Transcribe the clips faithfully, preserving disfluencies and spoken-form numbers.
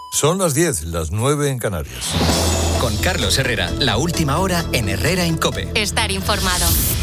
Son las diez, las nueve en Canarias. Con Carlos Herrera, la última hora en Herrera en COPE. Estar informado.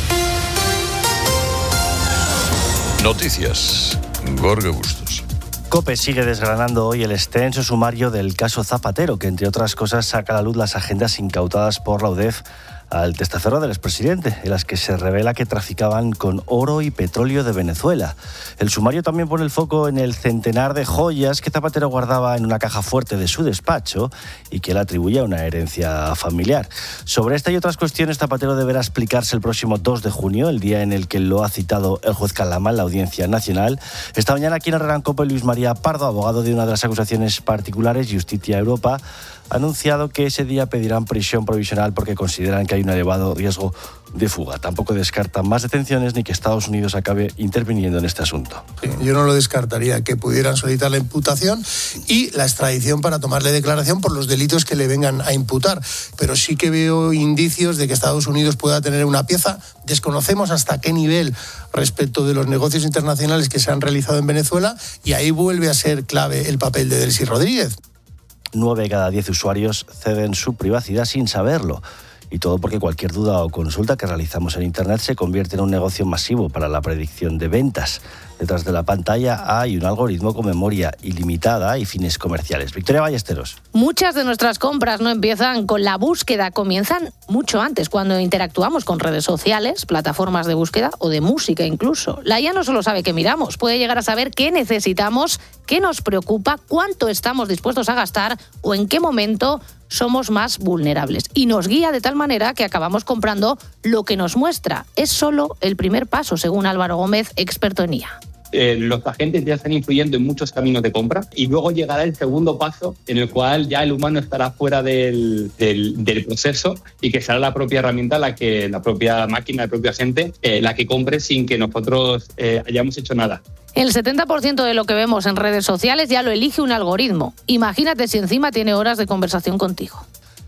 Noticias. Gorka Bustos. COPE sigue desgranando hoy el extenso sumario del caso Zapatero, que entre otras cosas saca a la luz las agendas incautadas por la U D E F al testaferro del expresidente, en las que se revela que traficaban con oro y petróleo de Venezuela. El sumario también pone el foco en el centenar de joyas que Zapatero guardaba en una caja fuerte de su despacho y que le atribuye a una herencia familiar. Sobre esta y otras cuestiones, Zapatero deberá explicarse el próximo dos de junio, el día en el que lo ha citado el juez Calama en la Audiencia Nacional. Esta mañana aquí en Herrera en COPE, Luis María Pardo, abogado de una de las acusaciones particulares, Justicia Europa, ha anunciado que ese día pedirán prisión provisional porque consideran que hay un elevado riesgo de fuga. Tampoco descartan más detenciones ni que Estados Unidos acabe interviniendo en este asunto. Yo no lo descartaría, que pudieran solicitar la imputación y la extradición para tomarle declaración por los delitos que le vengan a imputar. Pero sí que veo indicios de que Estados Unidos pueda tener una pieza. Desconocemos hasta qué nivel respecto de los negocios internacionales que se han realizado en Venezuela, y ahí vuelve a ser clave el papel de Delcy Rodríguez. Nueve de cada diez usuarios ceden su privacidad sin saberlo. Y todo porque cualquier duda o consulta que realizamos en Internet se convierte en un negocio masivo para la predicción de ventas. Detrás de la pantalla hay un algoritmo con memoria ilimitada y fines comerciales. Victoria Ballesteros. Muchas de nuestras compras no empiezan con la búsqueda, comienzan mucho antes, cuando interactuamos con redes sociales, plataformas de búsqueda o de música incluso. La I A no solo sabe qué miramos, puede llegar a saber qué necesitamos, qué nos preocupa, cuánto estamos dispuestos a gastar o en qué momento somos más vulnerables. Y nos guía de tal manera que acabamos comprando lo que nos muestra. Es solo el primer paso, según Álvaro Gómez, experto en I A. Eh, los agentes ya están influyendo en muchos caminos de compra y luego llegará el segundo paso en el cual ya el humano estará fuera del, del, del proceso y que será la propia herramienta, la que la propia máquina, el propio agente, eh, la que compre sin que nosotros eh, hayamos hecho nada. El setenta por ciento de lo que vemos en redes sociales ya lo elige un algoritmo. Imagínate si encima tiene horas de conversación contigo.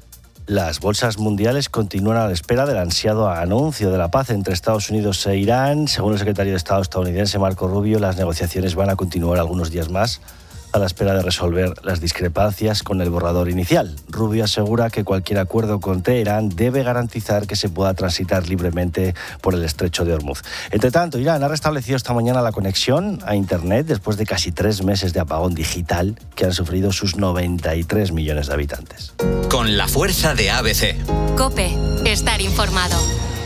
Las bolsas mundiales continúan a la espera del ansiado anuncio de la paz entre Estados Unidos e Irán. Según el secretario de Estado estadounidense Marco Rubio, las negociaciones van a continuar algunos días más a la espera de resolver las discrepancias con el borrador inicial. Rubio asegura que cualquier acuerdo con Teherán debe garantizar que se pueda transitar libremente por el estrecho de Hormuz. Entre tanto, Irán ha restablecido esta mañana la conexión a Internet después de casi tres meses de apagón digital que han sufrido sus noventa y tres millones de habitantes. Con la fuerza de A B C. COPE. Estar informado.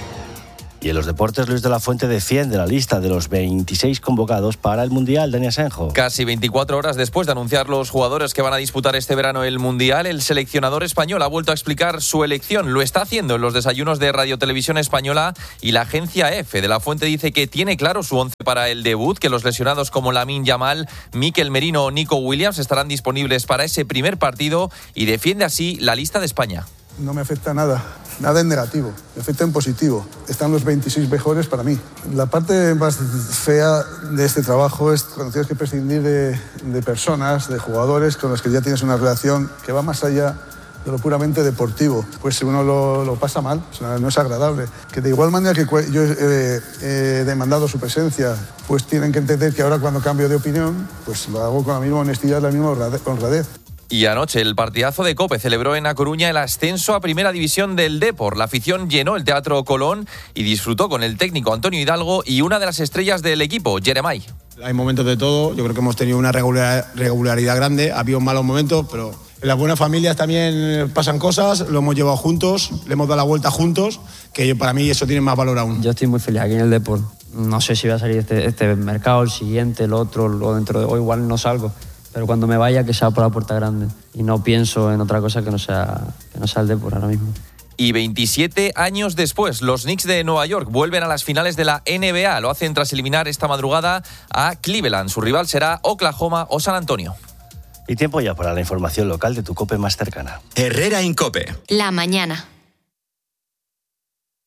Y en los deportes, Luis de la Fuente defiende la lista de los veintiséis convocados para el Mundial. Dani Asenjo. Casi veinticuatro horas después de anunciar los jugadores que van a disputar este verano el Mundial, el seleccionador español ha vuelto a explicar su elección. Lo está haciendo en los desayunos de Radio Televisión Española y la agencia EFE. De la Fuente dice que tiene claro su once para el debut, que los lesionados como Lamine Yamal, Mikel Merino o Nico Williams estarán disponibles para ese primer partido y defiende así la lista de España. No me afecta nada, nada en negativo, me afecta en positivo. Están los veintiséis mejores para mí. La parte más fea de este trabajo es cuando tienes que prescindir de, de personas, de jugadores con los que ya tienes una relación que va más allá de lo puramente deportivo. Pues uno lo, lo pasa mal, o sea, no es agradable. Que de igual manera que yo eh, he demandado su presencia, pues tienen que entender que ahora cuando cambio de opinión, pues lo hago con la misma honestidad, la misma honradez. Y anoche el partidazo de COPE celebró en A Coruña el ascenso a Primera División del Depor. La afición llenó el Teatro Colón y disfrutó con el técnico Antonio Hidalgo y una de las estrellas del equipo, Jeremai. Hay momentos de todo, yo creo que hemos tenido una regularidad grande, ha habido malos momentos, pero en las buenas familias también pasan cosas, lo hemos llevado juntos, le hemos dado la vuelta juntos, que para mí eso tiene más valor aún. Yo estoy muy feliz aquí en el Depor. No sé si voy a salir este, este mercado, el siguiente, el otro, o dentro de hoy igual no salgo. Pero cuando me vaya, que sea por la puerta grande. Y no pienso en otra cosa que no sea, que no sea el Depor ahora mismo. Y veintisiete años después, los Knicks de Nueva York vuelven a las finales de la N B A. Lo hacen tras eliminar esta madrugada a Cleveland. Su rival será Oklahoma o San Antonio. Y tiempo ya para la información local de tu COPE más cercana. Herrera en COPE. La mañana.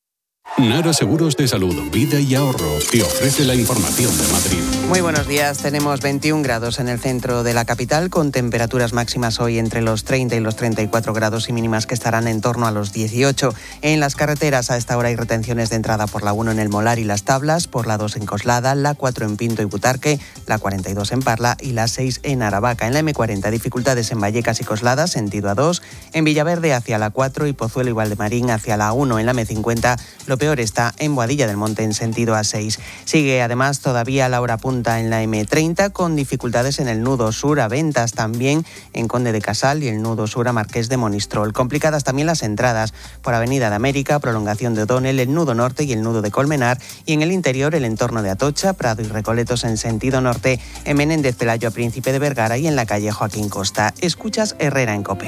Nara Seguros de Salud, Vida y Ahorro te ofrece la información de Madrid. Muy buenos días. Tenemos veintiún grados en el centro de la capital, con temperaturas máximas hoy entre los treinta y los treinta y cuatro grados y mínimas que estarán en torno a los dieciocho. En las carreteras a esta hora hay retenciones de entrada por la uno en el Molar y Las Tablas, por la dos en Coslada, la cuatro en Pinto y Butarque, la cuarenta y dos en Parla y la seis en Aravaca. En la eme cuarenta, dificultades en Vallecas y Coslada, sentido A dos, en Villaverde hacia la cuatro y Pozuelo y Valdemarín hacia la uno. En la eme cincuenta, lo peor está en Boadilla del Monte en sentido A seis. Sigue además todavía la hora punta en la eme treinta, con dificultades en el nudo sur a Ventas, también en Conde de Casal y el nudo sur a Marqués de Monistrol. Complicadas también las entradas por Avenida de América, prolongación de O'Donnell, el nudo norte y el nudo de Colmenar, y en el interior el entorno de Atocha, Prado y Recoletos en sentido norte, en Menéndez Pelayo a Príncipe de Vergara y en la calle Joaquín Costa. Escuchas Herrera en COPE.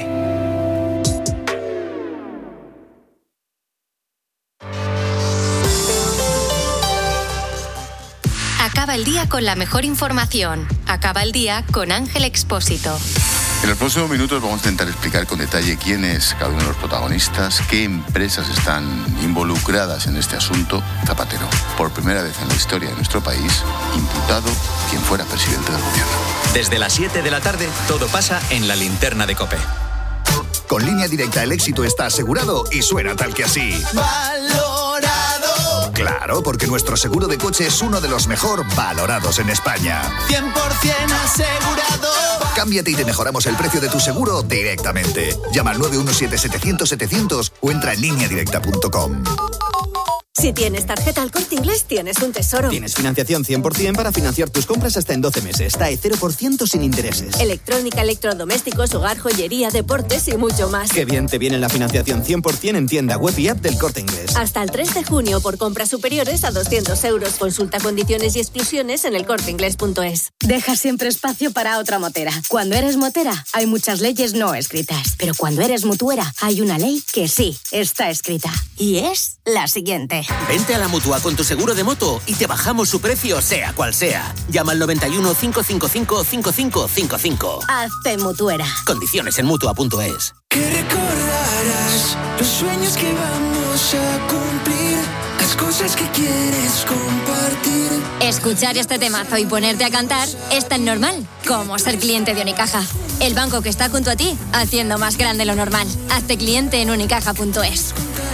Acaba el día con la mejor información. Acaba el día con Ángel Expósito. En los próximos minutos vamos a intentar explicar con detalle quién es cada uno de los protagonistas, qué empresas están involucradas en este asunto. Zapatero, por primera vez en la historia de nuestro país, imputado quien fuera presidente del gobierno. Desde las siete de la tarde, todo pasa en la linterna de COPE. Con Línea Directa el éxito está asegurado y suena tal que así. ¡Valorado! Claro, porque nuestro seguro de coche es uno de los mejor valorados en España. cien por ciento asegurado. Cámbiate y te mejoramos el precio de tu seguro directamente. Llama al nueve uno siete, setecientos, setecientos o entra en línea directa punto com. Si tienes tarjeta El Corte Inglés, tienes un tesoro. Tienes financiación cien por ciento para financiar tus compras hasta en doce meses. T A E cero por ciento sin intereses. Electrónica, electrodomésticos, hogar, joyería, deportes y mucho más. Qué bien te viene la financiación cien por ciento en tienda web y app del Corte Inglés. Hasta el tres de junio por compras superiores a doscientos euros. Consulta condiciones y exclusiones en el corte inglés punto es. Deja siempre espacio para otra motera. Cuando eres motera, hay muchas leyes no escritas. Pero cuando eres mutuera, hay una ley que sí está escrita. Y es la siguiente. Vente a la Mutua con tu seguro de moto y te bajamos su precio sea cual sea. Llama al noventa y uno, cinco cinco cinco, cinco cinco cinco cinco. Hazte mutuera. Condiciones en mutua punto es. Que recordarás los sueños que vamos a cumplir, las cosas que quieres compartir. Escuchar este temazo y ponerte a cantar es tan normal como ser cliente de Unicaja. El banco que está junto a ti, haciendo más grande lo normal. Hazte cliente en unicaja punto es.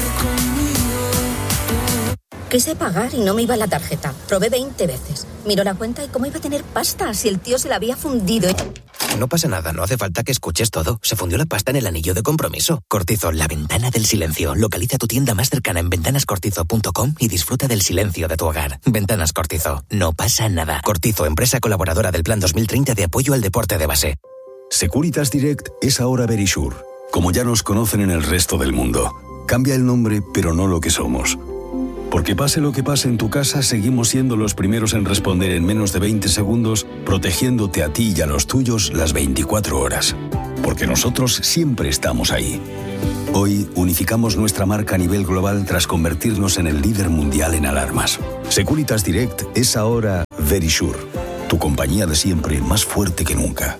Quise pagar y no me iba la tarjeta. Probé veinte veces. Miró la cuenta y cómo iba a tener pasta si el tío se la había fundido. No pasa nada, no hace falta que escuches todo. Se fundió la pasta en el anillo de compromiso. Cortizo, la ventana del silencio. Localiza tu tienda más cercana en ventanas cortizo punto com y disfruta del silencio de tu hogar. Ventanas Cortizo, no pasa nada. Cortizo, empresa colaboradora del Plan dos mil treinta de apoyo al deporte de base. Securitas Direct es ahora Verisure, como ya nos conocen en el resto del mundo. Cambia el nombre, pero no lo que somos. Porque pase lo que pase en tu casa, seguimos siendo los primeros en responder en menos de veinte segundos, protegiéndote a ti y a los tuyos las veinticuatro horas. Porque nosotros siempre estamos ahí. Hoy unificamos nuestra marca a nivel global tras convertirnos en el líder mundial en alarmas. Securitas Direct es ahora Verisure, tu compañía de siempre más fuerte que nunca.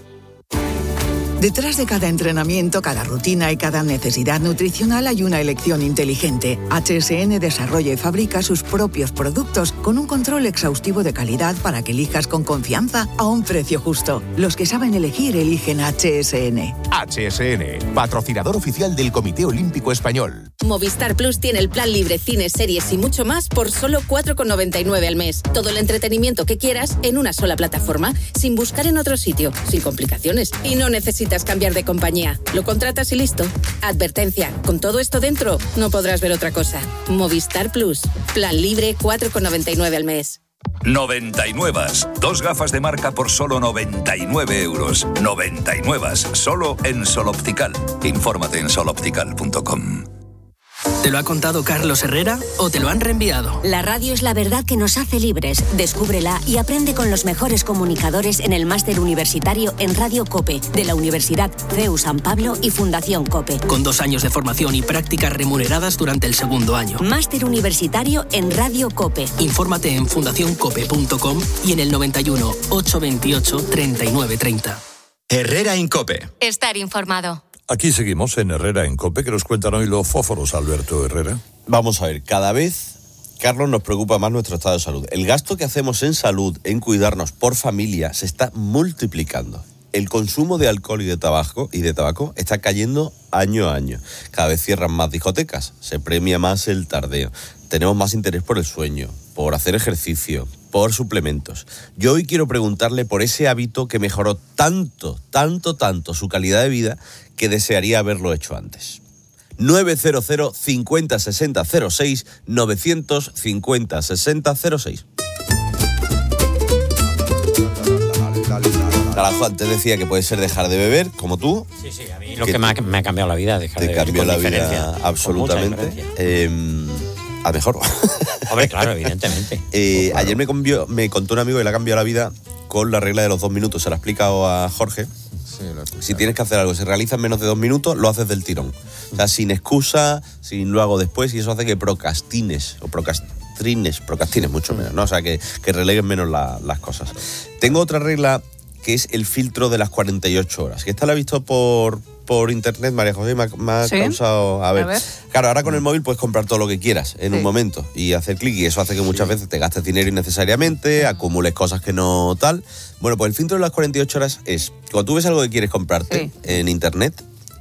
Detrás de cada entrenamiento, cada rutina y cada necesidad nutricional hay una elección inteligente. H S N desarrolla y fabrica sus propios productos con un control exhaustivo de calidad para que elijas con confianza a un precio justo. Los que saben elegir eligen H S N. H S N, patrocinador oficial del Comité Olímpico Español. Movistar Plus tiene el plan libre, cines, series y mucho más por solo cuatro con noventa y nueve al mes. Todo el entretenimiento que quieras en una sola plataforma, sin buscar en otro sitio, sin complicaciones. Y no necesitas cambiar de compañía. Lo contratas y listo. Advertencia, con todo esto dentro, no podrás ver otra cosa. Movistar Plus, plan libre, cuatro con noventa y nueve al mes. noventa y nueve. Dos gafas de marca por solo noventa y nueve euros. noventa y nueve. Solo en Sol Optical. Infórmate en sol optical punto com. ¿Te lo ha contado Carlos Herrera o te lo han reenviado? La radio es la verdad que nos hace libres. Descúbrela y aprende con los mejores comunicadores en el máster universitario en Radio COPE de la Universidad C E U San Pablo y Fundación COPE. Con dos años de formación y prácticas remuneradas durante el segundo año. Máster universitario en Radio COPE. Infórmate en fundación cope punto com y en el noventa y uno, ochocientos veintiocho, treinta y nueve treinta. Herrera en COPE. Estar informado. Aquí seguimos en Herrera en COPE, que nos cuentan hoy los fósforos, Alberto Herrera. Vamos a ver, cada vez Carlos, nos preocupa más nuestro estado de salud. El gasto que hacemos en salud, en cuidarnos por familia, se está multiplicando. El consumo de alcohol y de tabaco, y de tabaco está cayendo año a año. Cada vez cierran más discotecas, se premia más el tardeo. Tenemos más interés por el sueño, por hacer ejercicio, por suplementos. Yo hoy quiero preguntarle por ese hábito que mejoró tanto, tanto, tanto su calidad de vida que desearía haberlo hecho antes. nueve cero cero cincuenta sesenta cero seis novecientos cincuenta sesenta cero seis. Naranjo, antes decía que puede ser dejar de beber, como tú. Sí, sí, a mí lo que, que me, ha, me ha cambiado la vida, dejar de beber. Te cambió la vida absolutamente. Eh, a mejor. Hombre, claro, evidentemente. eh, claro. Ayer me, convió, me contó un amigo que le ha cambiado la vida con la regla de los dos minutos. Se la ha explicado a Jorge. Sí, si tienes que hacer algo, si realizas menos de dos minutos, lo haces del tirón. O sea, sin excusa, sin lo hago después, y eso hace que procrastines, o procrastines, procrastines mucho menos, ¿no? O sea, que, que relegues menos la, las cosas. Tengo otra regla que es el filtro de las cuarenta y ocho horas, que esta la he visto por, por internet, María José, me ha, me ha ¿Sí? causado... A ver, a ver, claro, ahora con el móvil puedes comprar todo lo que quieras en sí. un momento y hacer clic, y eso hace que muchas sí. veces te gastes dinero innecesariamente, acumules cosas que no tal... Bueno, pues el filtro de las cuarenta y ocho horas es, cuando tú ves algo que quieres comprarte sí. en internet,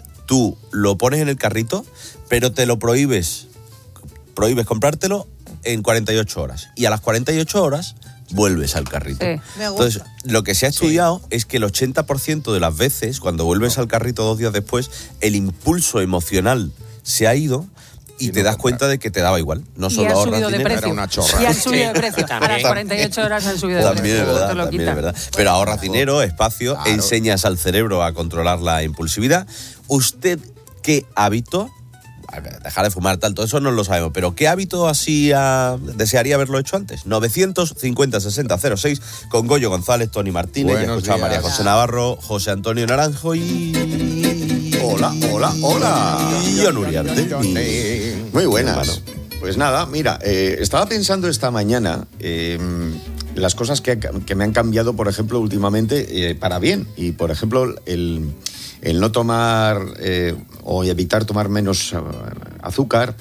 tú lo pones en el carrito, pero te lo prohíbes, prohíbes comprártelo en cuarenta y ocho horas. Y a las cuarenta y ocho horas vuelves al carrito. Sí. Entonces, lo que se ha estudiado sí. es que el ochenta por ciento de las veces, cuando vuelves al carrito dos días después, el impulso emocional se ha ido y te das cuenta de que te daba igual. No solo ahorras dinero. Era una chorra. Y han subido de precio. A las cuarenta y ocho horas han subido de también precio. Es verdad, lo también es verdad. Pero ahorras dinero, espacio, claro. enseñas al cerebro a controlar la impulsividad. ¿Usted qué hábito, dejar de fumar, tal, todo eso no lo sabemos, pero qué hábito así uh, desearía haberlo hecho antes? novecientos cincuenta sesenta cero seis con Goyo González, Tony Martínez, ya escuchaba María José Navarro, José Antonio Naranjo y... Hola, hola, hola. Y John Uriarte. Muy buenas. Bueno. Pues nada, mira, eh, estaba pensando esta mañana eh, las cosas que, que me han cambiado, por ejemplo, últimamente eh, para bien. Y, por ejemplo, el, el no tomar eh, o evitar tomar menos azúcar,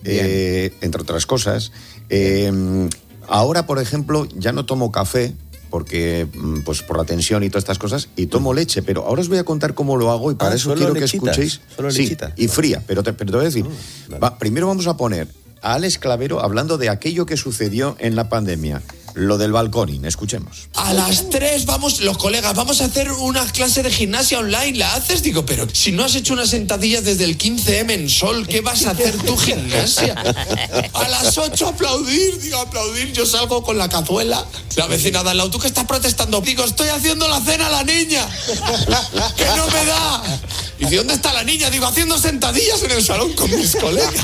eh, entre otras cosas. Eh, ahora, por ejemplo, ya no tomo café, porque pues por la tensión y todas estas cosas, y tomo leche, pero ahora os voy a contar cómo lo hago y para ah, eso quiero lechitas, que escuchéis. Solo sí, lechita. Y fría, pero te, pero te voy a decir, oh, vale. va, primero vamos a poner a Alex Clavero hablando de aquello que sucedió en la pandemia, lo del balconing. Escuchemos. A las tres vamos, los colegas, vamos a hacer una clase de gimnasia online. ¿La haces? Digo, pero si no has hecho unas sentadillas desde el quince eme en Sol, ¿qué vas a hacer tu gimnasia? A las ocho aplaudir, digo, aplaudir. Yo salgo con la cazuela. La vecina da al lado, ¿tú qué estás protestando? Digo, estoy haciendo la cena a la niña. ¡Que no me da! Y dice, ¿dónde está la niña? Digo, haciendo sentadillas en el salón con mis colegas.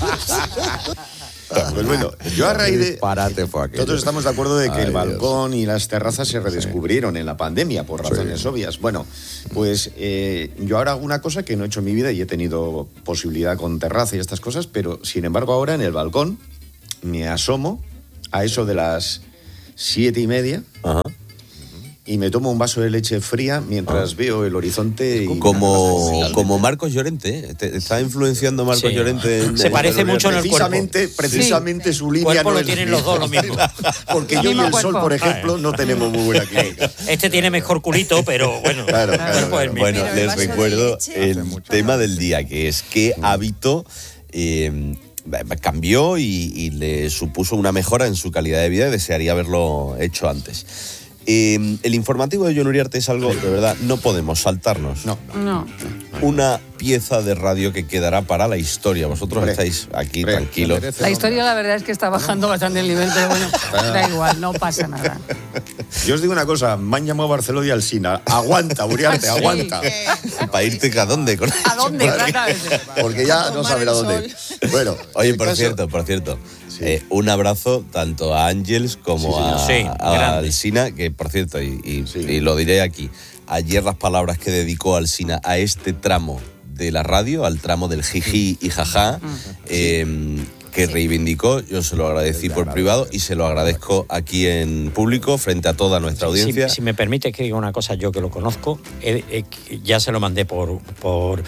Pues bueno, yo a raíz de... Todos estamos de acuerdo de que Ay, el balcón Dios. y las terrazas se redescubrieron sí. en la pandemia por razones sí. obvias. Bueno, pues eh, yo ahora hago una cosa que no he hecho en mi vida y he tenido posibilidad con terraza y estas cosas, pero sin embargo ahora en el balcón me asomo a eso de las siete y media. Ajá. Y me tomo un vaso de leche fría mientras ah. veo el horizonte. Y como, como Marcos Llorente, ¿eh? Te está influenciando Marcos sí. Llorente. En, Se en parece mucho en el cuerpo. Precisamente, precisamente sí. su línea no lo es tienen los dos lo mismo. Porque yo y el cuerpo. Sol, por ejemplo, no tenemos muy buena química. Este tiene mejor culito, pero bueno. Claro, claro, claro. Bueno, les recuerdo el tema del día, que es qué hábito... Eh, cambió y, y le supuso una mejora en su calidad de vida y desearía haberlo hecho antes. Eh, el informativo de John Uriarte es algo, de verdad, no podemos saltarnos. No. no. Una pieza de radio que quedará para la historia. Vosotros Pre. estáis aquí Pre. tranquilos. La historia, la verdad, es que está bajando bastante el nivel, pero bueno, da igual, no pasa nada. Yo os digo una cosa, me han llamado a Barceló y Alsina. Aguanta, Uriarte, sí. aguanta. ¿Para irte a dónde? Con ¿A dónde? Exactamente. Porque ya no saben a dónde. Bueno, oye, por caso... cierto, por cierto. Sí. Eh, un abrazo tanto a Ángeles como sí, sí, a, a Alsina, que por cierto, y, y, sí. y lo diré aquí, ayer las palabras que dedicó Alsina a este tramo de la radio, al tramo del jiji y jaja, eh, que reivindicó, yo se lo agradecí por privado y se lo agradezco aquí en público frente a toda nuestra audiencia. Si, si me permite que diga una cosa, yo que lo conozco, eh, eh, ya se lo mandé por... por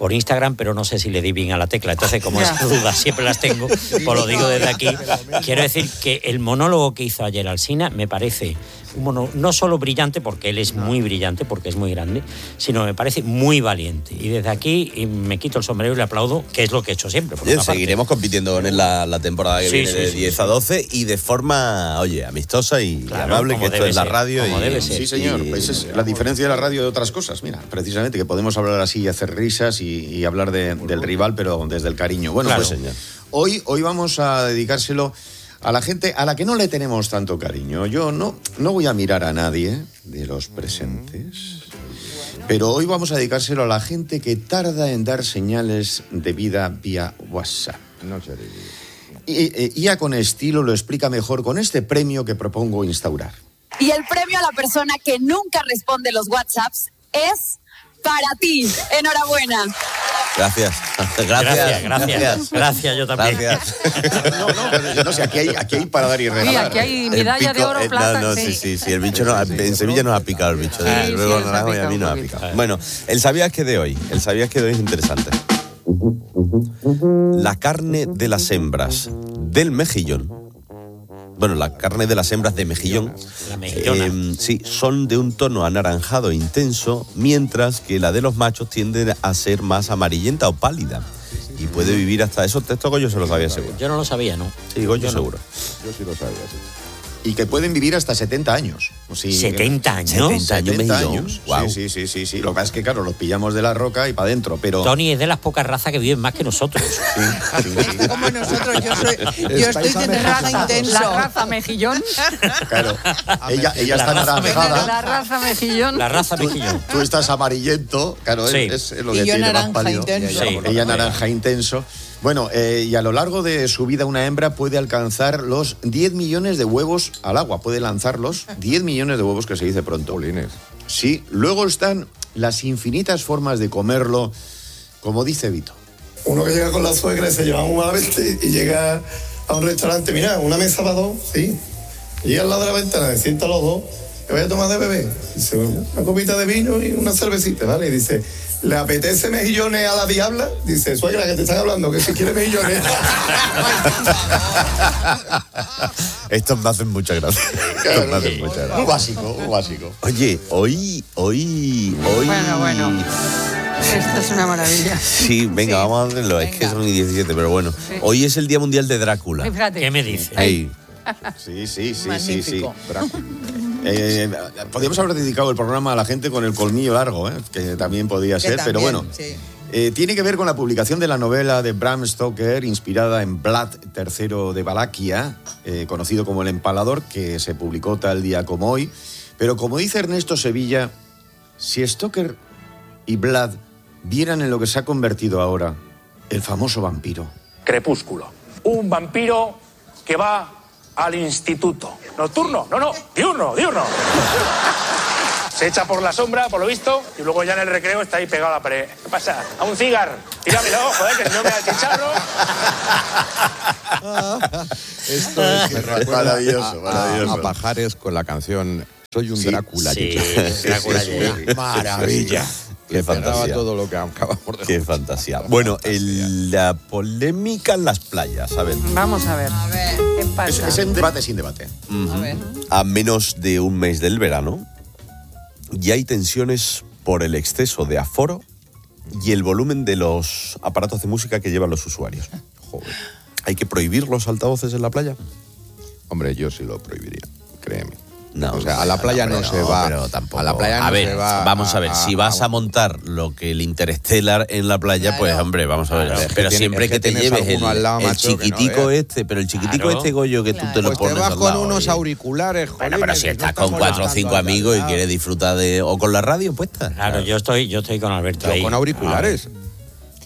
por Instagram, pero no sé si le di bien a la tecla. Entonces, como esas dudas siempre las tengo, pues lo digo desde aquí. Quiero decir que el monólogo que hizo ayer Alsina me parece un mono, no solo brillante, porque él es muy brillante, porque es muy grande, sino me parece muy valiente. Y desde aquí me quito el sombrero y le aplaudo, que es lo que he hecho siempre. Oye, seguiremos compitiendo con él la, la temporada que sí, viene sí, de sí, diez sí. a doce y de forma, oye, amistosa y Claro, amable, que esto es la ser, radio. como y, debe ser. Sí, señor. y- Pues es la diferencia de la radio de otras cosas. Mira, precisamente que podemos hablar así y hacer risas y, y hablar de- del rival, pero desde el cariño. Bueno, Claro, pues señor. hoy, hoy vamos a dedicárselo a la gente a la que no le tenemos tanto cariño. Yo no, no voy a mirar a nadie de los presentes, pero hoy vamos a dedicárselo a la gente que tarda en dar señales de vida vía WhatsApp. No sé. Y, y, ya con estilo lo explica mejor con este premio que propongo instaurar. Y el premio a la persona que nunca responde los WhatsApps es para ti. Enhorabuena. Gracias. Gracias. Gracias, gracias. Gracias, yo también. Gracias. No, no, pero no sé, aquí hay, aquí hay para dar y regalar. Sí, aquí hay El medalla de pico- oro, eh, plata. No, no, sí, sí, sí. El bicho no, en Sevilla nos ha picado el bicho. Sí, desde sí, luego nos ha naranjo y a mí picado nos un ha poquito. picado. Bueno, el sabías que de hoy. El sabías que de hoy es interesante. La carne de las hembras del mejillón. Bueno, la carne de las hembras de mejillón, La mejillona. eh, sí, son de un tono anaranjado intenso, mientras que la de los machos tiende a ser más amarillenta o pálida. Y puede vivir hasta esos textos, Goyo se lo sabía seguro. Yo no lo sabía, ¿no? Sí, Goyo Yo no. seguro. Yo sí lo sabía, sí. Y que pueden vivir hasta setenta años. O sí, ¿setenta años? setenta años, setenta mejillón. años. Guau. Sí, sí, sí, sí, sí. Lo que pasa es que, claro, los pillamos de la roca y para adentro, pero... Tony es de las pocas razas que viven más que nosotros. Como nosotros, yo, soy, yo estoy de raza intenso. La raza mejillón. Claro, ella, ella La está raza anaranjada. La raza mejillón. La raza mejillón. Tú estás amarillento, claro, Sí. es, es lo Y que yo tiene más naranja pálido. intenso. Sí. Ella naranja intenso. Bueno, eh, y a lo largo de su vida una hembra puede alcanzar los diez millones de huevos al agua. Puede lanzarlos, diez millones de huevos, que se dice pronto. Polines. Sí, luego están las infinitas formas de comerlo, como dice Vito. Uno que llega con la suegra y se lleva un malvete y llega a un restaurante, mira, una mesa para dos, sí. Llega al lado de la ventana, se sientan los dos, ¿qué voy a tomar de bebé? Dice, una copita de vino y una cervecita, ¿vale? Y dice, ¿le apetece mejillones a la diabla? Dice, suegra, que te están hablando, que si quiere mejillones. Estos me hacen mucha gracia. Estos me hacen mucha Muy gracia. básico, muy básico. Oye, hoy, hoy, hoy... Bueno, bueno. Esto es una maravilla. Sí, venga, vamos a hacerlo. Es que son y diecisiete, pero bueno. Sí. Hoy es el Día Mundial de Drácula. Fíjate. ¿Qué me dice? Ey, Sí, sí, sí, sí, sí. Magnífico. Eh, podríamos haber dedicado el programa a la gente con el colmillo largo, ¿eh? Que también podía Que ser, pero también, bueno. sí. Eh, tiene que ver con la publicación de la novela de Bram Stoker, inspirada en Vlad tercero de Valaquia, eh, conocido como El Empalador, que se publicó tal día como hoy. Pero como dice Ernesto Sevilla, si Stoker y Vlad vieran en lo que se ha convertido ahora el famoso vampiro. Crepúsculo. Un vampiro que va al instituto. ¿Nocturno? No, no, diurno, diurno. Se echa por la sombra, por lo visto, y luego ya en el recreo está ahí pegado a la pared. ¿Qué pasa? A un cigar. Tíramelo, joder, que si no me da el chicharro. Esto es me recuerda Maravilloso, a, maravilloso. a Pajares con la canción Soy un Sí, Drácula. sí, Chicho. Drácula Sí, llega. sí, sí. Maravilla. Que Qué cerraba fantasía. todo lo que acabamos de Qué fantasía. Bueno, el- la polémica en las playas, ¿sabes? Vamos a ver. A ver. ¿Qué Es, pasa? es un debate sin debate. A ver. A menos de un mes del verano, ya hay tensiones por el exceso de aforo y el volumen de los aparatos de música que llevan los usuarios. Joder. ¿Hay que prohibir los altavoces en la playa? Hombre, yo sí lo prohibiría, créeme. No, o sea, a la playa no, hombre, se va. pero tampoco. A la playa no a ver, se va. vamos a ver, si vas a montar lo que el Interstellar en la playa, Claro. pues hombre, vamos a ver. Claro, es que pero tiene- siempre es que, que te tienes lleves el, alguno al lado, el macho, que no chiquitico veas. este, pero el chiquitico Claro. este, Goyo, que tú te lo Pues te pones vas al con lado unos y- auriculares, Bueno, pero jolines, si que estás no con estamos cuatro o llamando cinco al amigos y lado. quieres disfrutar de... o con la radio puesta. Claro, yo estoy, yo estoy con Alberto Yo ahí. con auriculares.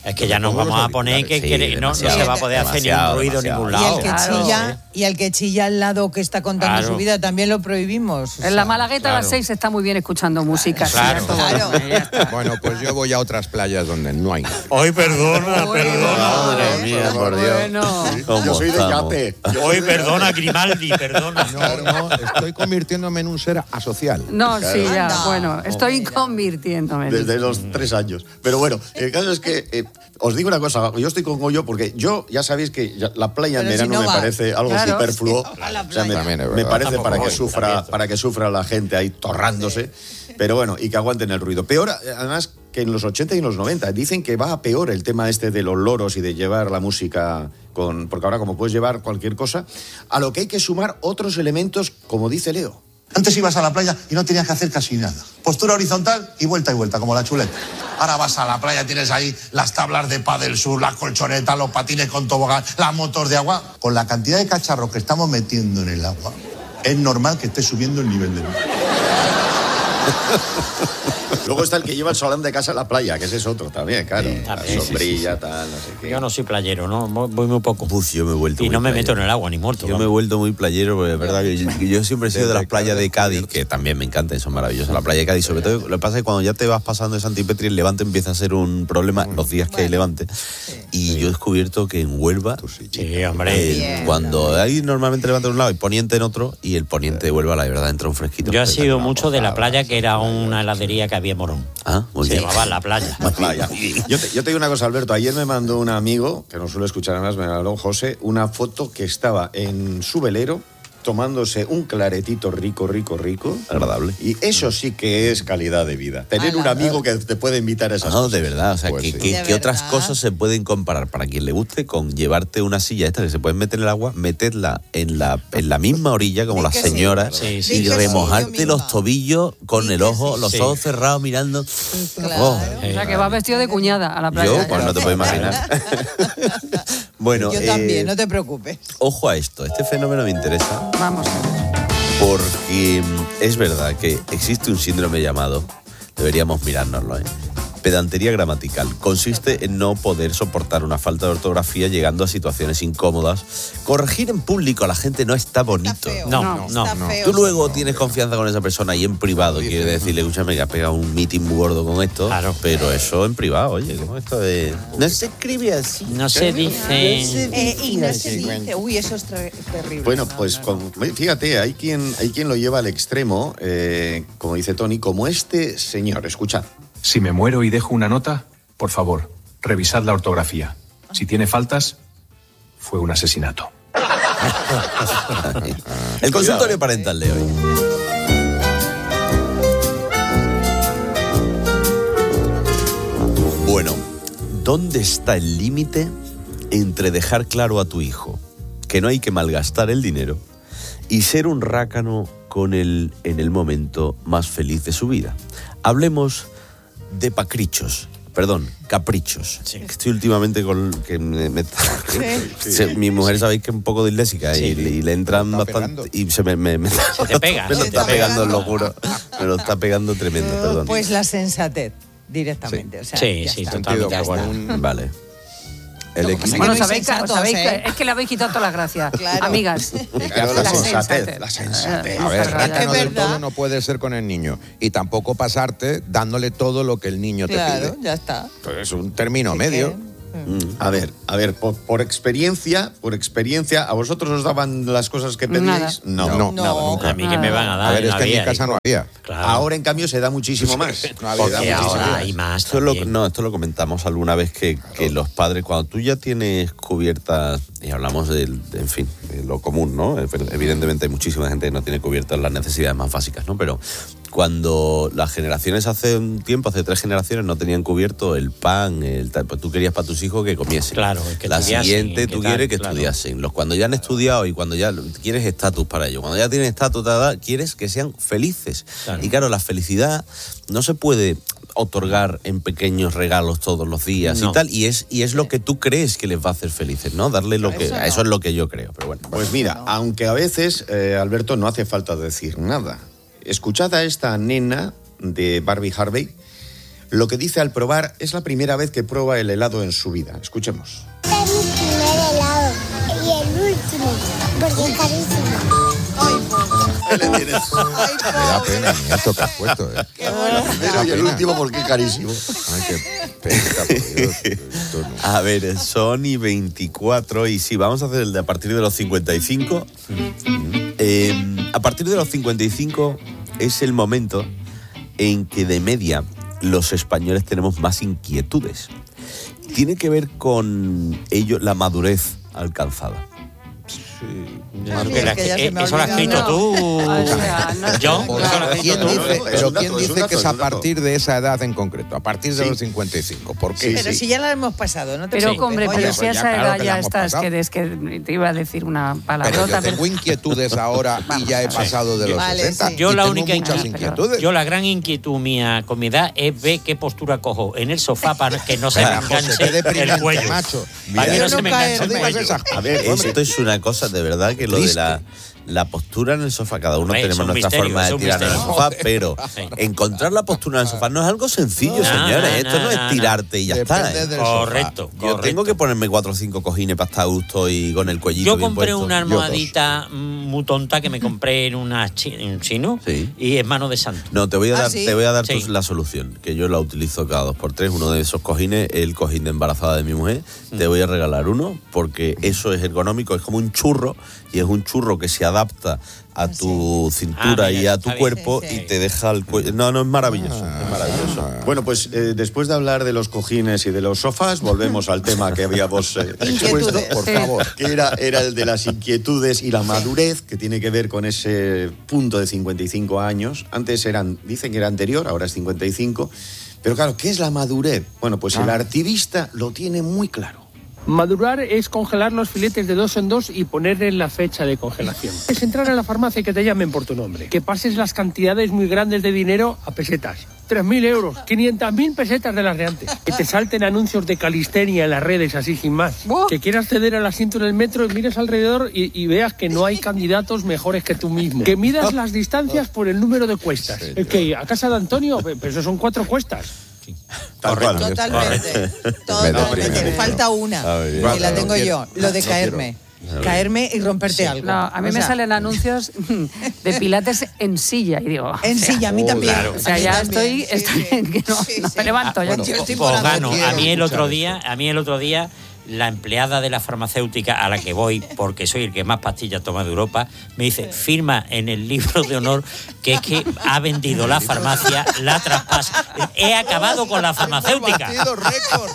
Es que ya nos vamos a poner que, Sí, que no, no se va a poder hacer ningún demasiado, ruido en demasiado. ningún Y lado. el que Claro. chilla, y el que chilla al lado que está contando Claro. su vida también lo prohibimos. O En la sea, Malagueta a las claro. seis está muy bien escuchando música. sí, Claro. ya todo. Claro. Ya está. Bueno, pues yo voy a otras playas donde no hay. Hoy perdona, perdona. Madre mía, por Dios. Bueno. ¿Cómo Yo soy de estamos? yate. Yo Hoy soy de perdona, Grimaldi, perdona. No, no, estoy convirtiéndome en un ser asocial. No, sí, ya. Anda. Bueno, estoy convirtiéndome. Desde los tres años. Pero bueno, el caso es que eh, os digo una cosa, yo estoy con Goyo porque yo, ya sabéis que ya- la playa en Pero si verano no me vas. parece algo Claro. superfluo. A la O sea, me, playa. También es me verdad. parece Tampoco para que voy, sufra, también. para que sufra la gente ahí torrándose. Pero bueno, y que aguanten el ruido. Peor, además, que en los ochenta y en los noventa. Dicen que va a peor el tema este de los loros y de llevar la música con. Porque ahora, como puedes llevar cualquier cosa, a lo que hay que sumar otros elementos, como dice Leo. Antes ibas a la playa y no tenías que hacer casi nada. Postura horizontal y vuelta y vuelta, como la chuleta. Ahora vas a la playa, tienes ahí las tablas de pádel sur, las colchonetas, los patines con tobogán, las motos de agua. Con la cantidad de cacharros que estamos metiendo en el agua, es normal que esté subiendo el nivel del mar. Luego está el que lleva el solán de casa a la playa, que ese es otro también, claro. La también, sí, sombrilla, tal, no sé qué. Yo no soy playero, ¿no? Voy muy poco. Uf, yo me he vuelto Y muy no me meto playero. en el agua, ni muerto. Yo me he vamos. vuelto muy playero, porque es verdad que yo, que yo siempre he sido de las Desde playas de Cádiz, Cádiz, que también me encantan, son maravillosas. La playa de Cádiz, sobre todo, lo que pasa es que cuando ya te vas pasando de Santipetri, el levante empieza a ser un problema los días que hay levante. Y yo he descubierto que en Huelva, Sí, hombre. eh, cuando hay normalmente levante de un lado y poniente en otro, y el poniente de Huelva, la verdad, entra un fresquito. Yo he sido mucho de la playa, que era una heladería que había en Morón. Ah, muy Se bien. llamaba La Playa. La playa. Yo te, yo te digo una cosa, Alberto. Ayer me mandó un amigo, que no suelo escuchar además, me habló José, una foto que estaba en su velero tomándose un claretito rico, rico, rico. Agradable. Y eso sí que es calidad de vida. Tener Ala. un amigo que te puede invitar a esas No, cosas. de verdad, o sea, Pues que, sí. que- De que otras verdad. cosas se pueden comparar para quien le guste con llevarte una silla esta que se puede meter en el agua, meterla en la, en la misma orilla como Di las que sí. señoras Sí, sí. y Di que sí, remojarte yo los misma. tobillos con Di el que ojo, sí. los Sí. ojos cerrados mirando. Claro. Oh, O sea, que vas vestido de cuñada a la playa. yo, pues no te puedo imaginar. Bueno, Yo eh, también, no te preocupes. ojo a esto, este fenómeno me interesa Vamos a ver. porque mm, es verdad que existe un síndrome llamado, deberíamos mirárnoslo, ¿eh? Pedantería gramatical. Consiste en no poder soportar una falta de ortografía llegando a situaciones incómodas. Corregir en público a la gente no está bonito. feo. No, No, no, está no. feo. Tú luego tienes confianza con esa persona y en privado quieres decirle, escúchame, que has pegado un meeting muy gordo con esto, Claro. pero eso en privado, oye, ¿cómo esto de...? No se escribe así. No se dice... Eh, y no se dice, uy, eso es ter- terrible. Bueno, No, pues no, con- fíjate, hay quien, hay quien lo lleva al extremo, eh, como dice Tony, como este señor. Escuchad. Si me muero y dejo una nota, por favor, revisad la ortografía. Si tiene faltas, fue un asesinato. El consultorio parental de hoy. Bueno, ¿dónde está el límite entre dejar claro a tu hijo que no hay que malgastar el dinero y ser un rácano con él en el momento más feliz de su vida? Hablemos de pacrichos, perdón, caprichos. Estoy últimamente con... Que me, me- Sí. se- mi mujer sabéis que es un poco disléxica y, le- y le entran Te está bastante... Y se me, me, me- te pega, me lo se está te pegando, pega. lo juro. Me lo está pegando tremendo, perdón. Pues la sensatez, directamente. O sea, Sí, ya sí, está. totalmente. Ya de acuerdo. está. Vale. El Lo que equilibrio. pasa Bueno, muy sabéis, que, sensatos, sabéis ¿eh? que- es que le habéis quitado todas las gracias. Claro. Amigas. Claro, la La sensatez, sensatez. la sensatez. A ver, Es verdad. rácano Es del verdad. todo no puede ser con el niño. Y tampoco pasarte dándole todo lo que el niño te Claro, pide. ya está. Pues es un término Así medio. que, A ver, a ver, por, por experiencia, por experiencia, ¿a vosotros os daban las cosas que pedíais? Nada. No, No. nada, nunca. A mí que me van a dar. A ver, es no que en mi había, casa hijo. no había. Claro. Ahora, en cambio, se da muchísimo más. No había. Se da Porque muchísimo ahora más. hay más Esto lo, también. no, esto lo comentamos alguna vez que, que los padres, cuando tú ya tienes cubiertas, y hablamos del, de, en fin, de lo común, ¿no? Evidentemente hay muchísima gente que no tiene cubiertas las necesidades más básicas, ¿no? Pero cuando las generaciones hace un tiempo, hace tres generaciones, no tenían cubierto el pan, el tal, pues tú querías para tus hijos que comiesen. Claro, que La estudiasen, siguiente que tú tal, quieres que claro. estudiasen. Los cuando ya han estudiado y cuando ya quieres estatus para ellos, cuando ya tienen estatus, tal, tal, quieres que sean felices. Claro. Y claro, la felicidad no se puede otorgar en pequeños regalos todos los días No. y tal, y es y es lo que tú crees que les va a hacer felices, ¿no? Darle lo que Eso no. eso es lo que yo creo, pero bueno. Pues mira, aunque a veces, eh, Alberto, no hace falta decir nada. Escuchad a esta nena de Barbie Harvey lo que dice al probar es la primera vez que prueba el helado en su vida. Escuchemos. Este es mi primer helado y el último, porque es carísimo. Ahí le tienes. Me da pena esto que has puesto, ¿eh? Qué bueno. El primero y el último porque es carísimo. Ay, qué pena, por Dios. Esto no. A ver, son y veinticuatro y sí, vamos a hacer el de a partir de los cincuenta y cinco. Eh, a partir de los cincuenta y cinco es el momento en que de media los españoles tenemos más inquietudes. Tiene que ver con ello la madurez alcanzada. Sí. Porque la, que, eso lo has escrito tú. O sea, no, ¿Yo? claro. Eso lo has escrito ¿Quién tú. dice, pero Es un dato, ¿quién es un dice dato, que es es a un dato. partir de esa edad en concreto? A partir de Sí. los cincuenta y cinco. ¿Por qué? Pero Sí. si ya la hemos pasado, no te Pero, preocupes. hombre, Oye, pero si a pues ya esa claro edad que la ya hemos estás, pasado. que es que te iba a decir una Pero palabrota. yo tengo inquietudes ahora y ya he pasado de los Vale, sesenta. sí. Yo y la tengo única muchas inquietud, inquietudes. yo la gran inquietud mía con mi edad es ver qué postura cojo en el sofá para que no se me Venga, José, enganche qué deprimente, el cuello. macho. Para que Yo no se no me enganche caerme. el No digas cuello. esas A ver, cosas, esto es una cosa de verdad que lo de Triste. la, la postura en el sofá, cada uno Hombre, tenemos es un nuestra misterio, forma es de un tirar en el misterio. sofá, pero Sí. encontrar la postura en el sofá no es algo sencillo, No, señores. no, Esto no, no, es no. tirarte y ya Depende está. ¿eh? del Correcto, Yo correcto. tengo que ponerme cuatro o cinco cojines para estar a gusto y con el cuellito Yo bien compré puesto. una Yo dos. almohadita mm, muy tonta que me compré en una chi- en un chino Sí. y es mano de santo. No, te voy a ¿Ah, dar, sí? te voy a dar Sí. tu- la solución, que yo la utilizo cada dos por tres. Uno de esos cojines, el cojín de embarazada de mi mujer. Te voy a regalar uno porque eso es ergonómico, es como un churro y es un churro que se adapta a tu cintura Ah, mira, y a está tu bien. cuerpo Sí, sí. y te deja el cuello. No, no, es maravilloso, es maravilloso. Bueno, pues eh, después de hablar de los cojines y de los sofás, volvemos al tema que habíamos eh, expuesto, Inquietudes. por Sí. favor, que era, era el de las inquietudes y la madurez, que tiene que ver con ese punto de cincuenta y cinco años. Antes eran, dicen que era anterior, ahora es cincuenta y cinco. Pero claro, ¿qué es la madurez? Bueno, pues el artivista lo tiene muy claro. Madurar es congelar los filetes de dos en dos y ponerle la fecha de congelación. Es entrar a la farmacia y que te llamen por tu nombre. Que pases las cantidades muy grandes de dinero a pesetas. tres mil euros, quinientas mil pesetas de las de antes. Que te salten anuncios de calistenia en las redes así sin más. Que quieras ceder al asiento en el metro y mires alrededor y, y veas que no hay candidatos mejores que tú mismo. Que midas las distancias por el número de cuestas. Es que a casa de Antonio, pero eso son cuatro cuestas. Tal cual. Totalmente. Totalmente. Falta una. A ver, y vale, la no tengo quiero. yo. Lo de No caerme. quiero. Caerme y romperte algo. No, a mí O me sea, salen anuncios de pilates en silla y digo... En o sea, silla, a mí también. claro. O sea, A mí ya también, estoy, sí, estoy sí. que no, Sí, no sí. me levanto. ya. Bueno, yo estoy Pues por gano. hacer- A mí el otro escuchar día, a mí el otro día, la empleada de la farmacéutica a la que voy, porque soy el que más pastillas toma de Europa, me dice, firma en el libro de honor que es que ha vendido la farmacia, la traspasa. He acabado con la farmacéutica. Batido récord.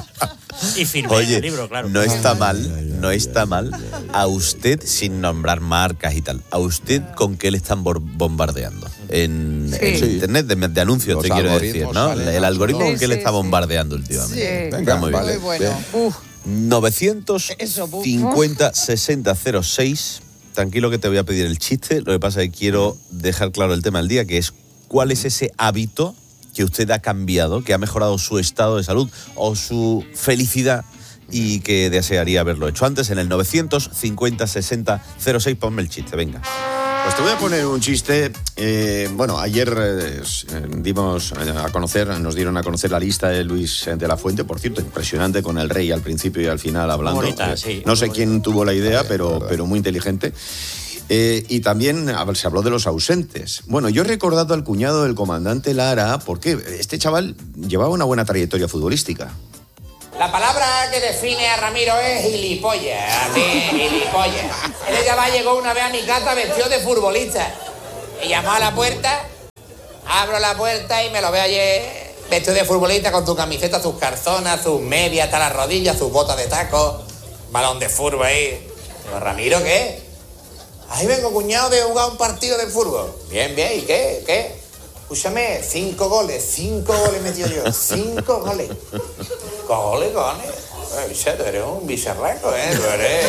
Y firmé Oye, el libro, claro. no está mal, no está mal a usted, sin nombrar marcas y tal, a usted con qué le están bor- bombardeando en, Sí. en Sí. internet de, de anuncios, Los te quiero decir, algoritmos ¿no? salen El algoritmo Sí, con qué le sí, está sí. bombardeando últimamente. Sí. Está Venga, muy bien. vale. Muy bueno. Bien. Uf. novecientos Eso, buf. cincuenta sesenta cero seis. Tranquilo que te voy a pedir el chiste. Lo que pasa es que quiero dejar claro el tema del día, que es cuál es ese hábito que usted ha cambiado, que ha mejorado su estado de salud o su felicidad y que desearía haberlo hecho antes. En el novecientos cincuenta sesenta cero seis, ponme el chiste, venga. Pues te voy a poner un chiste. Eh, bueno, ayer eh, dimos a conocer, nos dieron a conocer la lista de Luis de la Fuente, por cierto, impresionante, con el rey al principio y al final hablando. bonita, Eh, sí, no muy sé bonita. quién tuvo la idea, pero, pero muy inteligente. Eh, y también a ver, se habló de los ausentes. Bueno, yo he recordado al cuñado del comandante Lara, porque este chaval llevaba una buena trayectoria futbolística. La palabra que define a Ramiro es gilipollas, así, gilipollas. Él ya va, llegó una vez a mi casa vestido de futbolista. Y llamó a la puerta, abro la puerta y me lo veo ayer vestido de futbolista con tu camiseta, sus calzonas, sus medias hasta las rodillas, sus botas de taco, balón de fútbol ahí. Digo, ¿Ramiro qué? Ahí vengo, cuñado, de jugar un partido de fútbol. Bien, bien, ¿y qué? ¿Qué? Escúchame, cinco goles, cinco goles metido yo, cinco goles. Goles, goles. Ay, bicho, tú eres un bicharraco, ¿eh? Tú eres...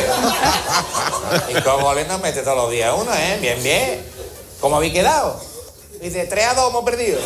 Cinco goles no metes todos los días uno, ¿eh? Bien, bien. ¿Cómo habéis quedado? Dice, tres a dos hemos perdido.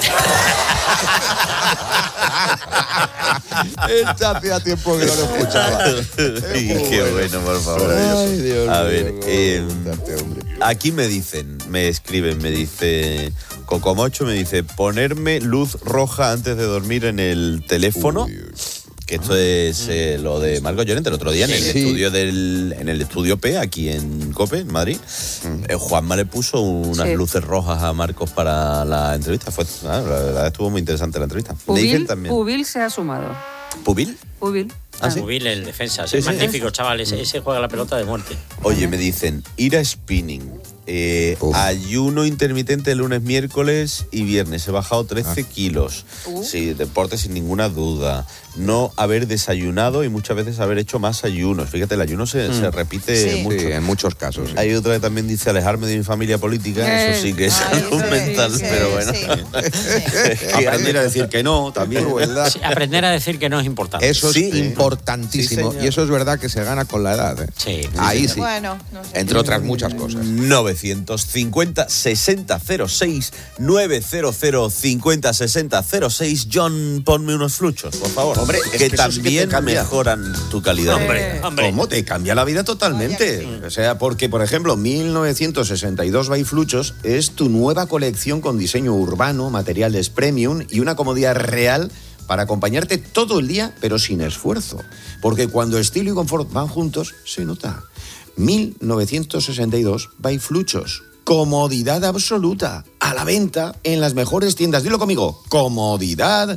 Esta hacía tiempo que no lo escuchaba. Y qué bueno, por favor. Ay, Dios a mío, ver, cómo eh, gustarte, hombre. aquí me dicen, me escriben, me dice, Cocomocho me dice, ponerme luz roja antes de dormir en el teléfono. Uy. Que esto es eh, lo de Marcos Llorente el otro día en el Sí. estudio del en el estudio P aquí en COPE, en Madrid. Eh, Juanma le puso unas Sí. luces rojas a Marcos para la entrevista. Fue, ah, la verdad estuvo muy interesante la entrevista. Le dicen Pubil, también. Pubil se ha sumado. ¿Pubil? Pubil. ¿Ah, sí? Pubil, el defensa. Sí, Es sí. magnífico, chaval. Ese, ese juega la pelota de muerte. Oye, me dicen, ir a spinning. Eh, ayuno intermitente lunes, miércoles y viernes. He bajado trece kilos. Uh. Sí, deporte sin ninguna duda. No haber desayunado y muchas veces haber hecho más ayunos. Fíjate, el ayuno se, Mm. se repite Sí. mucho. Sí, en muchos casos. Sí. Hay otra que también dice alejarme de mi familia política. Eh. Eso sí que es Ay, salud eso sí, mental, sí, pero bueno. Sí. Aprender a decir que no, también. Sí, aprender a decir que no es importante. Eso es Sí. importantísimo. Sí, señor. y eso es verdad que se gana con la edad. ¿eh? Sí. Ahí sí. Bueno, no sé. Entre otras muchas cosas. novecientos cincuenta sesenta cero seis novecientos cincuenta sesenta cero seis. John, ponme unos fluchos, por favor. Hombre, es que, que eso sí que también te cambia. mejoran tu calidad. Hombre, Hombre. ¿cómo te cambia la vida totalmente? O sea, porque, por ejemplo, mil novecientos sesenta y dos by Fluchos es tu nueva colección con diseño urbano, materiales premium y una comodidad real para acompañarte todo el día, pero sin esfuerzo. Porque cuando estilo y confort van juntos, se nota. mil novecientos sesenta y dos by Fluchos. Comodidad absoluta. A la venta en las mejores tiendas. Dilo conmigo. Comodidad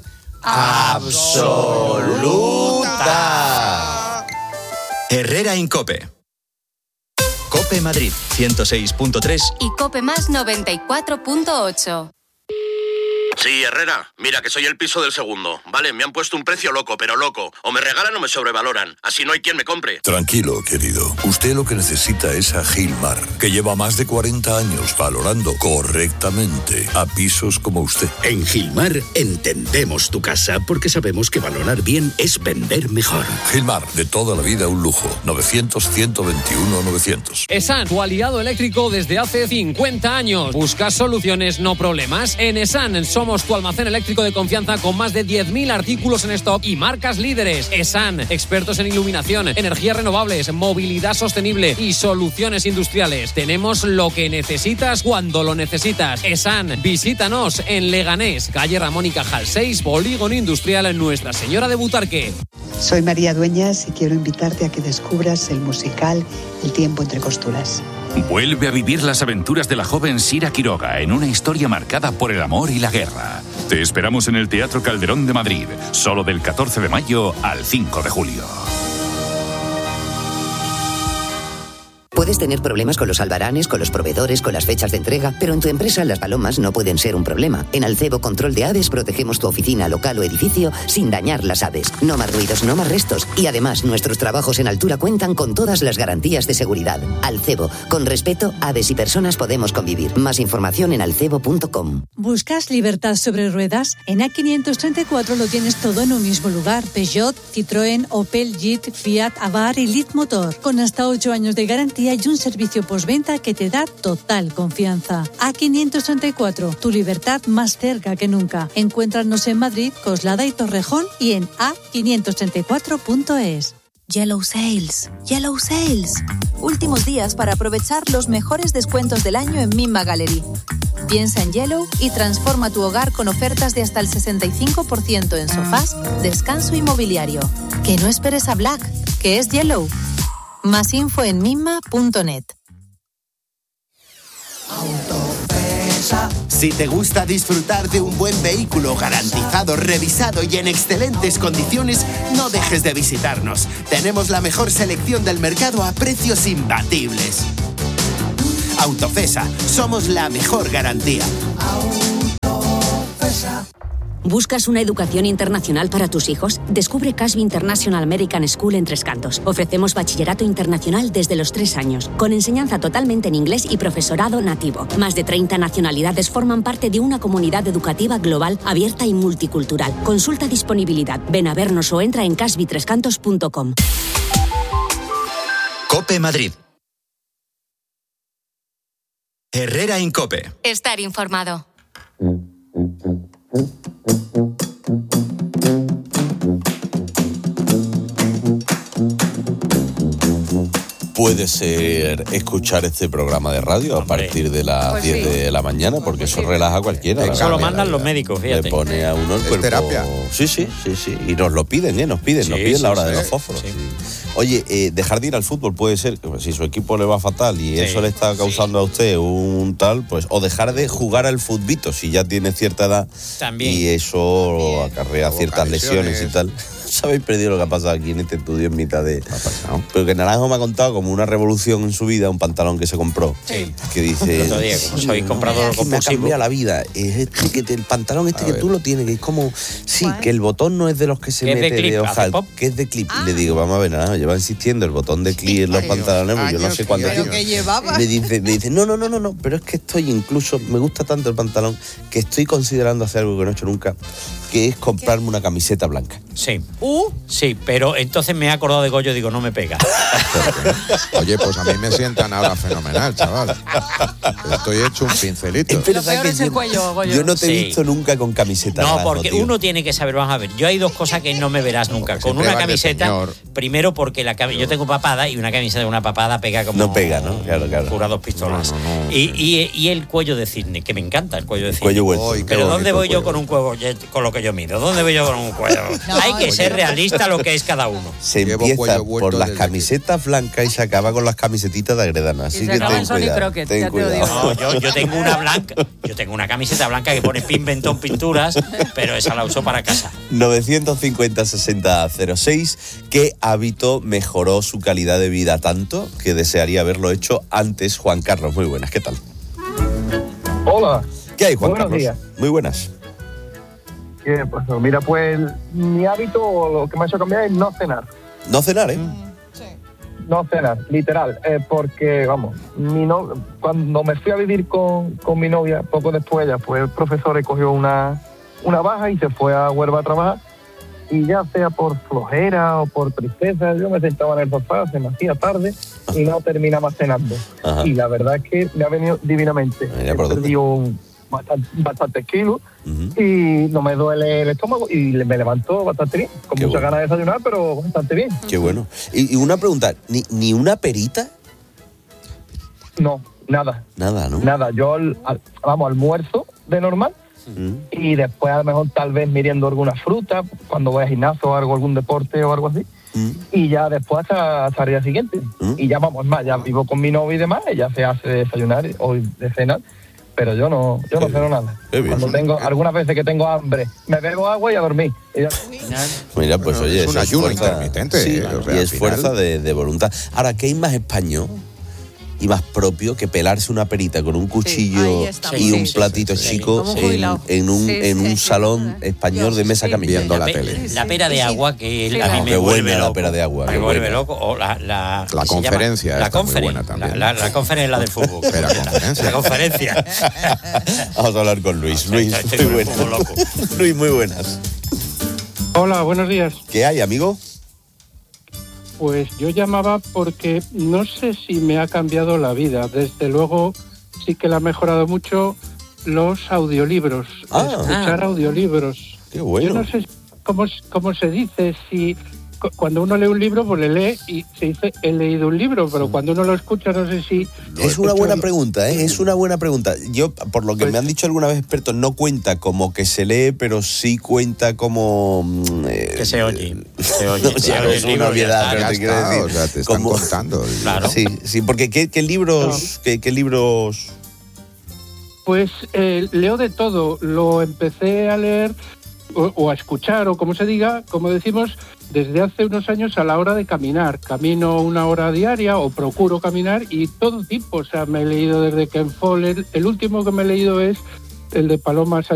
absoluta. Herrera Incope. Cope Madrid ciento seis punto tres. Y Cope Más noventa y cuatro punto ocho. Sí, Herrera, mira que soy el piso del segundo. Vale, me han puesto un precio loco, pero loco. O me regalan o me sobrevaloran. Así no hay quien me compre. Tranquilo, querido. Usted lo que necesita es a Gilmar, que lleva más de cuarenta años valorando correctamente a pisos como usted. En Gilmar entendemos tu casa porque sabemos que valorar bien es vender mejor. Gilmar, de toda la vida un lujo. novecientos, ciento veintiuno, novecientos. Esan, tu aliado eléctrico desde hace cincuenta años. ¿Buscas soluciones, no problemas? En Esan somos tu almacén eléctrico de confianza con más de diez mil artículos en stock y marcas líderes. Esan, expertos en iluminación, energías renovables, movilidad sostenible y soluciones industriales. Tenemos lo que necesitas cuando lo necesitas. Esan, visítanos en Leganés, calle Ramón y Cajal seis, Polígono Industrial en Nuestra Señora de Butarque. Soy María Dueñas y quiero invitarte a que descubras el musical El tiempo entre costuras. Vuelve a vivir las aventuras de la joven Sira Quiroga en una historia marcada por el amor y la guerra. Te esperamos en el Teatro Calderón de Madrid, solo del catorce de mayo al cinco de julio. Puedes tener problemas con los albaranes, con los proveedores, con las fechas de entrega, pero en tu empresa las palomas no pueden ser un problema. En Alcebo Control de Aves protegemos tu oficina, local o edificio sin dañar las aves. No más ruidos, no más restos. Y además, nuestros trabajos en altura cuentan con todas las garantías de seguridad. Alcebo, con respeto, aves y personas podemos convivir. Más información en alcebo punto com. ¿Buscas libertad sobre ruedas? En A quinientos treinta y cuatro lo tienes todo en un mismo lugar. Peugeot, Citroën, Opel, Jeep, Fiat, Abarth y Leadmotor. Con hasta ocho años de garantía y un servicio postventa que te da total confianza. A quinientos treinta y cuatro, tu libertad más cerca que nunca. Encuéntranos en Madrid, Coslada y Torrejón y en a quinientos treinta y cuatro punto es. Yellow Sales, Yellow Sales. Últimos días para aprovechar los mejores descuentos del año en Minma Gallery. Piensa en Yellow y transforma tu hogar con ofertas de hasta el sesenta y cinco por ciento en sofás, descanso y mobiliario. Que no esperes a Black, que es Yellow. Más info en minma punto net. Si te gusta disfrutar de un buen vehículo garantizado, revisado y en excelentes condiciones, no dejes de visitarnos. Tenemos la mejor selección del mercado a precios imbatibles. Autofesa, somos la mejor garantía. ¿Buscas una educación internacional para tus hijos? Descubre Casby International American School en Tres Cantos. Ofrecemos bachillerato internacional desde los tres años, con enseñanza totalmente en inglés y profesorado nativo. Más de treinta nacionalidades forman parte de una comunidad educativa global, abierta y multicultural. Consulta disponibilidad. Ven a vernos o entra en casby tres cantos punto com. Cope Madrid. Herrera Incope. Estar informado. puede ser escuchar este programa de radio a partir de las Pues diez sí. de la mañana, porque eso relaja a cualquiera. Eso lo mandan los médicos, fíjate. Le pone a uno el Es cuerpo. terapia. Sí, sí, sí, sí. Y nos lo piden, ¿eh? Nos piden, Sí, nos piden sí, la hora sí. de los fósforos. Oye, eh, dejar de ir al fútbol puede ser, que si su equipo le va fatal y Sí, eso le está causando a usted un tal, pues, o dejar de jugar al futbito si ya tiene cierta edad. También. Y eso acarrea ciertas lesiones. lesiones y tal. ¿Sabéis perdido lo que ha pasado aquí en este estudio en mitad de...? Pero que Naranjo me ha contado como una revolución en su vida, un pantalón que se compró. Sí. Que dice... El otro día, como soy comprador "Es que me ha compulsivo". cambiado la vida. Es este que te- el pantalón este que tú lo tienes, que es como... Sí, que el botón no es de los que se Que es de mete de, clip, hoja, hace pop. que es de clip. Y le digo, vamos a ver, Naranjo, lleva insistiendo el botón de clip en los pantalones, pues yo no sé cuándo... ¿Pero qué llevaba? Me dice, me dice, no, no, no, no, no, pero es que estoy incluso, me gusta tanto el pantalón que estoy considerando hacer algo que no he hecho nunca, que es comprarme una camiseta blanca. Sí. Uh, Sí, pero entonces me he acordado de Goyo y digo, no me pega. Oye, pues a mí me sientan ahora fenomenal, chaval. Estoy hecho un pincelito. Es verdad Lo peor que es el yo- cuello, Goyo. Yo no te he Sí. visto nunca con camiseta No, blanca, porque tío. uno tiene que saber, vamos a ver, yo hay dos cosas que no me verás nunca. Con siempre una vas de camiseta, señor. primero porque la cami- yo tengo papada y una camiseta de una papada pega como... No pega, ¿no? Claro, claro. Cura dos pistolas. Y, y- y el cuello de cisne, que me encanta el cuello de cisne. cuello vuelto. Ay, qué Pero ¿dónde bonito voy el yo cuello. con un cuello, con lo que yo mido? ¿Dónde voy yo con un cuello? No, Hay que oye. ser realista lo que es cada uno. Se Llevo empieza cuello vuelto por las desde que- camisetas blancas y se acaba con las camisetitas de Agredana. Así se que acaba ten en Sony cuidado. Crockett, ten ya te lo cuidado. No, yo, yo tengo una blanca, yo tengo una camiseta blanca que pone Pinventon Pinturas, pero esa la uso para casa. novecientos cincuenta sesenta cero seis. ¿Qué hábito mejoró su calidad de vida tanto que desearía haberlo hecho antes? Juan Carlos, muy buenas, ¿qué tal? Hola. ¿Qué hay, Juan Buenos Carlos? días. Muy buenas. Eh, pues, mira, pues mi hábito, lo que me ha hecho cambiar es no cenar. No cenar, ¿eh? No cenar, literal. Eh, porque, vamos, mi no, cuando me fui a vivir con, con mi novia, poco después ella fue profesora y cogió una, una baja y se fue a Huelva a trabajar. Y ya sea por flojera o por tristeza, yo me sentaba en el sofá, se me hacía tarde y no terminaba cenando. Ajá. Y la verdad es que me ha venido divinamente. Mira He por dónde. perdido un- bastante, bastantes kilos y no me duele el estómago y le- me levanto bastante bien, con Qué muchas bueno. ganas de desayunar, pero bastante bien. Qué bueno. Y, y una pregunta, ¿ni, ni una perita? No, nada, Nada, ¿no? nada. Yo, al- al- vamos, almuerzo de normal Mm. y después a lo mejor tal vez miriendo alguna fruta cuando voy al gimnasio o algo, algún deporte o algo así. Mm. Y ya después hasta, hasta el día siguiente. Y ya vamos más, ya vivo con mi novia y demás, ella se hace desayunar o de cenar, pero yo no, yo no ceno nada. Qué bien. Cuando tengo, algunas veces que tengo hambre, me bebo agua y a dormir. Y ya- Mira, pues Bueno, oye, es un eso ayuno fuerza- intermitente, sí, eh, o sea, y al es final- fuerza de, de voluntad. Ahora, ¿qué hay más español y más propio que pelarse una perita con un cuchillo ahí estamos. y Sí, un sí, platito sí, sí. chico Como un en, jubilado. en un, Sí, en sí, un sí. salón español de mesa camilla? Viendo la tele. La pera de agua, que Sí, a mí no. me Qué vuelve buena la loco. pera de agua, Me qué vuelve buena. loco. O la, la, La ¿qué se llama? conferencia La está muy conferencia. buena también. La, la, la conferencia es la del fútbol. Espera, conferencia. La conferencia. Vamos a hablar con Luis. Luis, Estoy muy como buenas. loco. Luis, muy buenas. Hola, buenos días. ¿Qué hay, amigo? Pues yo llamaba porque no sé si me ha cambiado la vida. Desde luego sí que la ha mejorado mucho los audiolibros. Ah. escuchar Ah. audiolibros. Qué bueno. Yo no sé cómo, cómo se dice, si cu- cuando uno lee un libro, pues le lee y se dice he leído un libro, pero cuando uno lo escucha no sé si... Es una buena pregunta, ¿eh? Es una buena pregunta. Yo, por lo que me han dicho alguna vez expertos, no cuenta como que se lee, pero sí cuenta como... mm, eh, Que se oye. Se oye. No, se claro, oye es el libro una y obviedad, ya pero está. te quiero está, decir. o sea, te están como- contando el- Claro. Sí, sí, porque ¿qué, qué libros, qué, qué libros? Pues eh, leo de todo. Lo empecé a leer o, o a escuchar, o como se diga, como decimos, desde hace unos años a la hora de caminar. Camino una hora diaria o procuro caminar y todo tipo. O sea, me he leído desde Ken Follett. El último que me he leído es el de Paloma